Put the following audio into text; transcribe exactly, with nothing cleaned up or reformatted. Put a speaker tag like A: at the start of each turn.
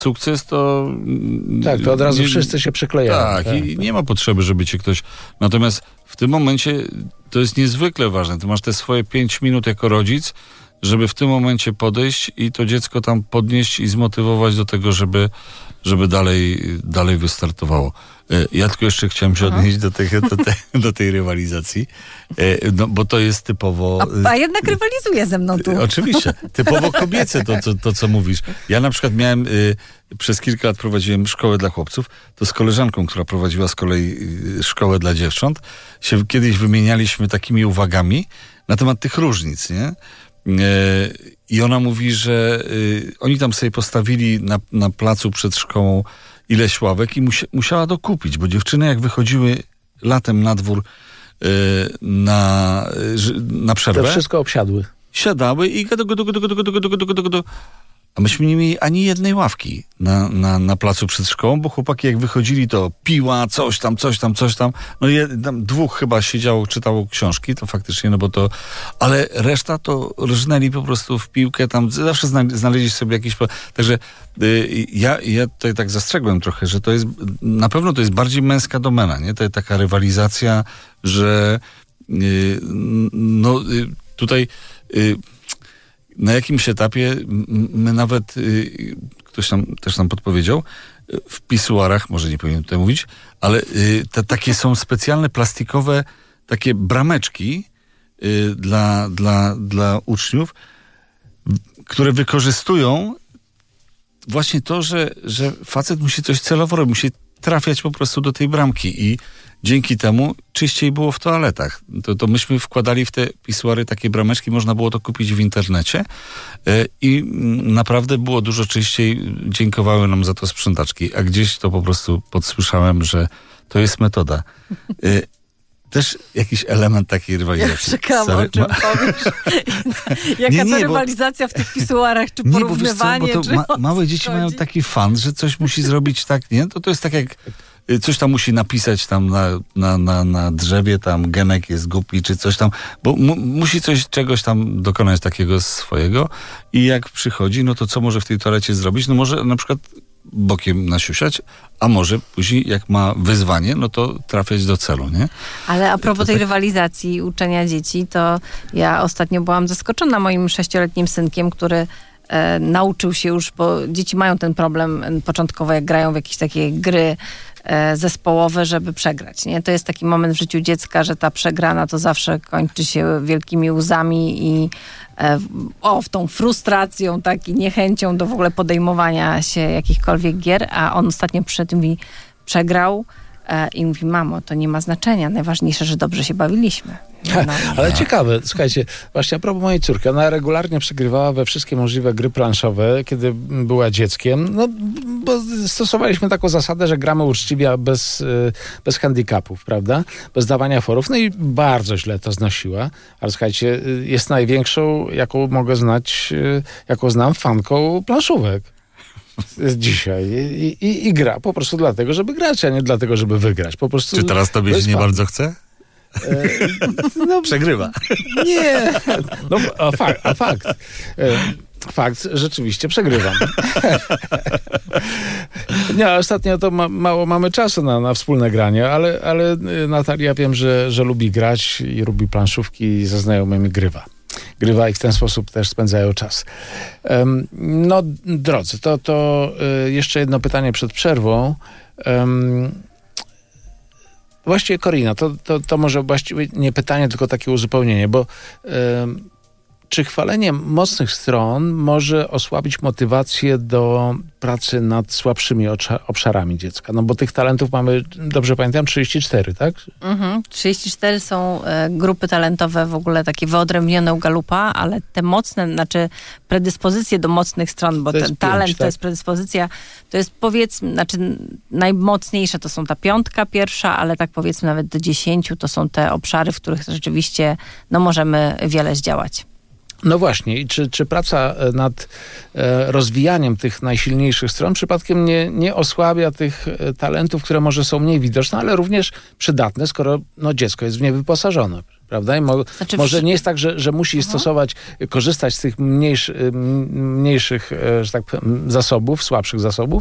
A: sukces, to...
B: Tak, to od razu nie, wszyscy się przyklejają.
A: Tak, tak, i nie ma potrzeby, żeby cię ktoś... Natomiast w tym momencie to jest niezwykle ważne. Ty masz te swoje pięć minut jako rodzic, żeby w tym momencie podejść i to dziecko tam podnieść i zmotywować do tego, żeby, żeby dalej, dalej wystartowało. Ja tylko jeszcze chciałem się odnieść do tej, do, tej, do tej rywalizacji, no, bo to jest typowo...
C: A, a jednak rywalizuje ze mną tu.
A: Oczywiście. Typowo kobiece to, to, to co mówisz. Ja na przykład miałem, y, przez kilka lat prowadziłem szkołę dla chłopców, to z koleżanką, która prowadziła z kolei y, szkołę dla dziewcząt, się kiedyś wymienialiśmy takimi uwagami na temat tych różnic, nie? I ona mówi, że y, oni tam sobie postawili na, na placu przed szkołą ileś ławek i musia, musiała dokupić, bo dziewczyny jak wychodziły latem na dwór y, na, y, na przerwę...
B: To wszystko obsiadły.
A: Siadały i gadu, gadu, gadu, gadu, gadu, gadu, gadu, gadu. A myśmy nie mieli ani jednej ławki na, na, na placu przed szkołą, bo chłopaki jak wychodzili, to piła, coś tam, coś tam, coś tam. No i tam dwóch chyba siedziało, czytało książki, to faktycznie, no bo to... Ale reszta to rżnęli po prostu w piłkę, tam zawsze znaleźli sobie jakieś... Także y, ja, ja tutaj tak zastrzegłem trochę, że to jest... Na pewno to jest bardziej męska domena, nie? To jest taka rywalizacja, że y, no y, tutaj... Y, na jakimś etapie my nawet, y, ktoś tam też nam podpowiedział, w pisuarach, może nie powinien tutaj mówić, ale y, te takie są specjalne plastikowe takie brameczki y, dla, dla, dla uczniów, które wykorzystują właśnie to, że, że facet musi coś celowo robić, musi trafiać po prostu do tej bramki i dzięki temu czyściej było w toaletach. To, to myśmy wkładali w te pisuary takie brameczki, można było to kupić w internecie yy, i naprawdę było dużo czyściej. Dziękowały nam za to sprzątaczki. A gdzieś to po prostu podsłyszałem, że to jest metoda. Yy, też jakiś element takiej rywalizacji.
C: Ja czekam, o czym ma... powiesz. Jaka nie, nie, to rywalizacja bo... w tych pisuarach, czy porównywanie?
A: Nie, bo, co, bo to ma, małe dzieci chodzi? Mają taki fan, że coś musi zrobić tak, nie? To, to jest tak jak coś tam musi napisać tam na, na, na, na drzewie, tam Genek jest głupi, czy coś tam, bo mu, musi coś, czegoś tam dokonać takiego swojego i jak przychodzi, no to co może w tej toalecie zrobić? No może na przykład bokiem nasiusiać, a może później jak ma wyzwanie, no to trafiać do celu, nie?
C: Ale a propos
A: to
C: tej
A: tak...
C: rywalizacji, uczenia dzieci, to ja ostatnio byłam zaskoczona moim sześcioletnim synkiem, który e, nauczył się już, bo dzieci mają ten problem początkowo, jak grają w jakieś takie gry e, zespołowe, żeby przegrać, nie? To jest taki moment w życiu dziecka, że ta przegrana to zawsze kończy się wielkimi łzami i e, o, w tą frustracją, tak, i niechęcią do w ogóle podejmowania się jakichkolwiek gier, a on ostatnio przy tym mi przegrał e, i mówi, mamo, to nie ma znaczenia, najważniejsze, że dobrze się bawiliśmy. No,
B: ale ciekawe, słuchajcie, właśnie a propos mojej córki, ona regularnie przegrywała we wszystkie możliwe gry planszowe, kiedy była dzieckiem, no bo stosowaliśmy taką zasadę, że gramy uczciwie bez, bez handicapów, prawda? Bez dawania forów, no i bardzo źle to znosiła, ale słuchajcie, jest największą, jaką mogę znać, jaką znam fanką planszówek. Dzisiaj I, i, i gra po prostu dlatego, żeby grać, a nie dlatego, żeby wygrać. Po prostu.
A: Czy teraz tobie się nie bardzo chce?
B: E, no, przegrywa. Nie, no, a, fakt, a fakt. E, fakt, rzeczywiście przegrywam. Nie, ostatnio to ma, mało mamy czasu na, na wspólne granie, ale, ale Natalia wiem, że, że lubi grać i lubi planszówki i ze znajomymi grywa. Grywa i w ten sposób też spędzają czas. Um, no, drodzy, to, to y, jeszcze jedno pytanie przed przerwą. Um, Właściwie, Korina, to, to, to może właściwie nie pytanie, tylko takie uzupełnienie, bo y, czy chwalenie mocnych stron może osłabić motywację do pracy nad słabszymi obszarami dziecka? No bo tych talentów mamy, dobrze pamiętam, trzydzieści cztery, tak?
C: Mhm. trzydzieści cztery są e, grupy talentowe w ogóle takie wyodrębnione u Galupa, ale te mocne, znaczy predyspozycje do mocnych stron, bo
B: to
C: ten talent
B: pięć,
C: to
B: tak?
C: jest predyspozycja, to jest powiedzmy, znaczy najmocniejsze to są ta piątka pierwsza, ale tak powiedzmy nawet do dziesięciu to są te obszary, w których rzeczywiście no, możemy wiele zdziałać.
B: No właśnie, i czy, czy praca nad e, rozwijaniem tych najsilniejszych stron przypadkiem nie, nie osłabia tych e, talentów, które może są mniej widoczne, ale również przydatne, skoro no, dziecko jest w nie wyposażone, prawda? I mo-
C: Znaczy,
B: może
C: wszy-
B: nie jest tak, że, że musi
C: Mhm.
B: stosować, korzystać z tych mniejszy, mniejszych, e, że tak powiem, zasobów, słabszych zasobów,